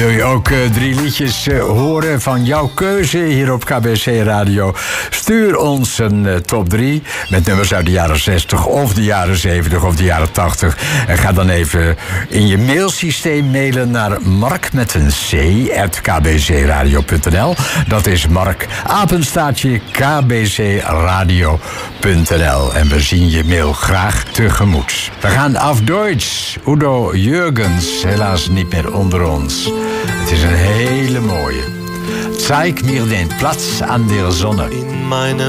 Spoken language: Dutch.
Wil je ook 3 liedjes horen van jouw keuze hier op KBC Radio? Stuur ons een top 3 met nummers uit de jaren 60 of de jaren 70 of de jaren 80. En ga dan even in je mailsysteem mailen naar mark@kbcradio.nl. Dat is Mark, kbcradio.nl. En we zien je mail graag tegemoet. We gaan af Duits. Udo Jürgens, helaas niet meer onder ons. Het is een hele mooie. Zeig mir den Platz an der Sonne. In meinem